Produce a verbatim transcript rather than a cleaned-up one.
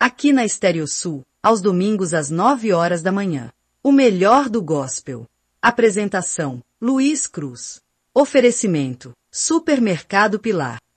Aqui na Estéreo Sul, aos domingos às nove horas da manhã. O melhor do gospel. Apresentação: Luiz Cruz. Oferecimento: Supermercado Pilar.